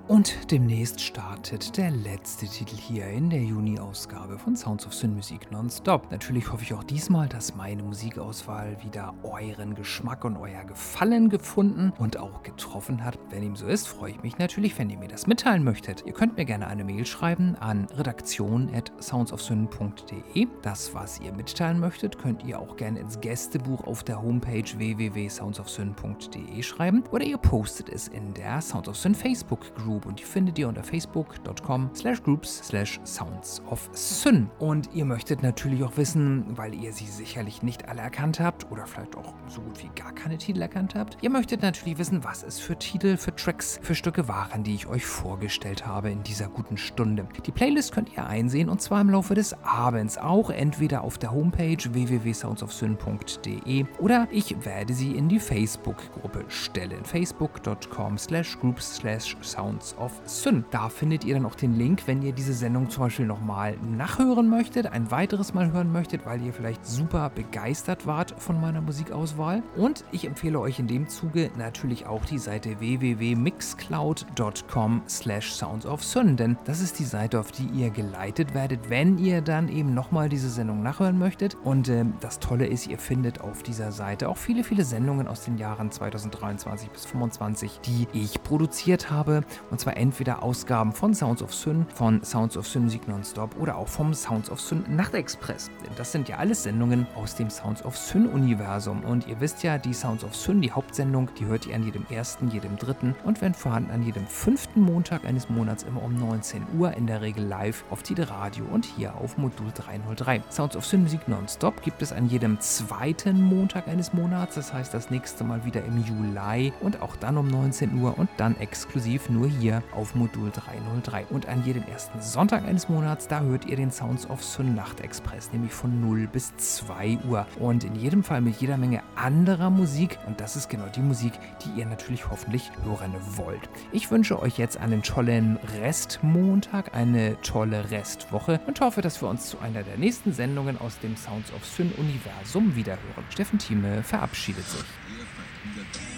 Und demnächst startet der letzte Titel hier in der Juni-Ausgabe von Sounds of Sin Musik Nonstop. Natürlich hoffe ich auch diesmal, dass meine Musikauswahl wieder euren Geschmack und euer Gefallen gefunden und auch getroffen hat. Wenn dem so ist, freue ich mich natürlich, wenn ihr mir das mitteilen möchtet. Ihr könnt mir gerne eine Mail schreiben an redaktion@soundsofsyn.de. Das, was ihr mitteilen möchtet, könnt ihr auch gerne ins Gästebuch auf der Homepage www.soundsofsyn.de schreiben oder ihr postet es in der Sounds of Sin Facebook Group. Und die findet ihr unter facebook.com/groups/soundsofsyn. Und ihr möchtet natürlich auch wissen, weil ihr sie sicherlich nicht alle erkannt habt oder vielleicht auch so gut wie gar keine Titel erkannt habt, ihr möchtet natürlich wissen, was es für Titel, für Tracks, für Stücke waren, die ich euch vorgestellt habe in dieser guten Stunde. Die Playlist könnt ihr einsehen und zwar im Laufe des Abends, auch entweder auf der Homepage www.soundsofsyn.de oder ich werde sie in die Facebook-Gruppe stellen. facebook.com/groups/sounds of Syn. Da findet ihr dann auch den Link, wenn ihr diese Sendung zum Beispiel nochmal nachhören möchtet, ein weiteres Mal hören möchtet, weil ihr vielleicht super begeistert wart von meiner Musikauswahl. Und ich empfehle euch in dem Zuge natürlich auch die Seite www.mixcloud.com/soundsofsyn, denn das ist die Seite, auf die ihr geleitet werdet, wenn ihr dann eben nochmal diese Sendung nachhören möchtet. Und das Tolle ist, ihr findet auf dieser Seite auch viele, viele Sendungen aus den Jahren 2023 bis 2025, die ich produziert habe. Und zwar entweder Ausgaben von Sounds of Syn, von Sounds of Sin Musik Nonstop oder auch vom Sounds of Syn Nachtexpress. Denn das sind ja alles Sendungen aus dem Sounds of Syn Universum. Und ihr wisst ja, die Sounds of Syn, die Hauptsendung, die hört ihr an jedem ersten, jedem dritten und wenn vorhanden an jedem 5. Montag eines Monats immer um 19 Uhr, in der Regel live auf Tide Radio und hier auf Modul 303. Sounds of Syn Musik Nonstop gibt es an jedem 2. Montag eines Monats, das heißt das nächste Mal wieder im Juli und auch dann um 19 Uhr und dann exklusiv nur hier auf Modul 303. Und an jedem ersten Sonntag eines Monats, da hört ihr den Sounds of Syn Nachtexpress, nämlich von 0 bis 2 Uhr. Und in jedem Fall mit jeder Menge anderer Musik. Und das ist genau die Musik, die ihr natürlich hoffentlich hören wollt. Ich wünsche euch jetzt einen tollen Restmontag, eine tolle Restwoche und hoffe, dass wir uns zu einer der nächsten Sendungen aus dem Sounds of Syn Universum wiederhören. Steffen Thieme verabschiedet sich.